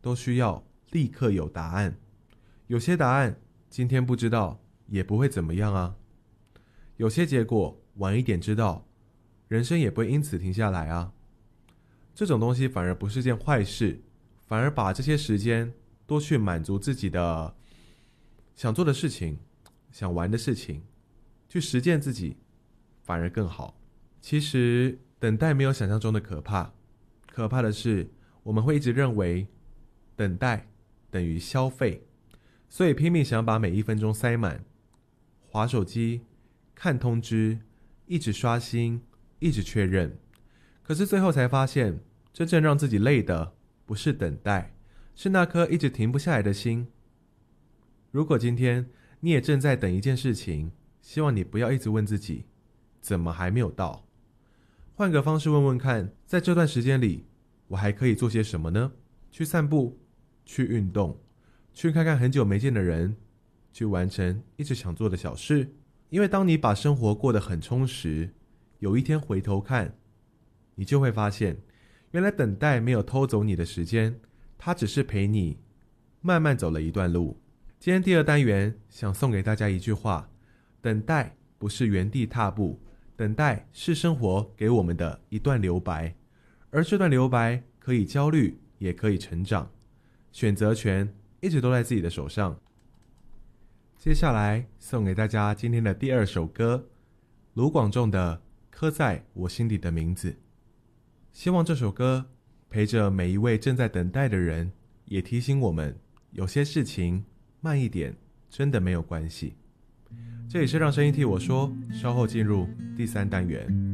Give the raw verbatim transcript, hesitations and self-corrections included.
都需要立刻有答案。有些答案今天不知道也不会怎么样啊。有些结果晚一点知道，人生也不会因此停下来啊。这种东西反而不是件坏事，反而把这些时间多去满足自己的想做的事情，想玩的事情，去实践自己，反而更好。其实等待没有想象中的可怕，可怕的是我们会一直认为等待等于消费，所以拼命想把每一分钟塞满，滑手机，看通知，一直刷新，一直确认。可是最后才发现，真正让自己累的不是等待，是那颗一直停不下来的心。如果今天你也正在等一件事情，希望你不要一直问自己怎么还没有到，换个方式问问看，在这段时间里我还可以做些什么呢？去散步，去运动，去看看很久没见的人，去完成一直想做的小事。因为当你把生活过得很充实，有一天回头看，你就会发现，原来等待没有偷走你的时间，它只是陪你慢慢走了一段路。今天第二单元想送给大家一句话：等待不是原地踏步，等待是生活给我们的一段留白，而这段留白可以焦虑，也可以成长，选择权一直都在自己的手上。接下来送给大家今天的第二首歌，卢广仲的《刻在我心底的名字》。希望这首歌陪着每一位正在等待的人，也提醒我们有些事情慢一点真的没有关系。这里是让声音替我说，稍后进入第三单元。